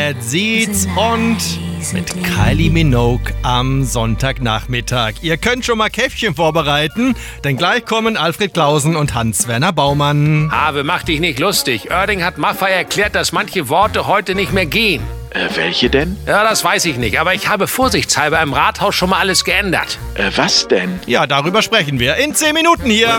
Bad Seeds und mit Kylie Minogue am Sonntagnachmittag. Ihr könnt schon mal Käffchen vorbereiten, denn gleich kommen Alfred Klausen und Hans-Werner Baumann. Habe, mach dich nicht lustig. Oerding hat Maffei erklärt, dass manche Worte heute nicht mehr gehen. Welche denn? Ja, das weiß ich nicht, aber ich habe vorsichtshalber im Rathaus schon mal alles geändert. Was denn? Ja, darüber sprechen wir in 10 Minuten hier.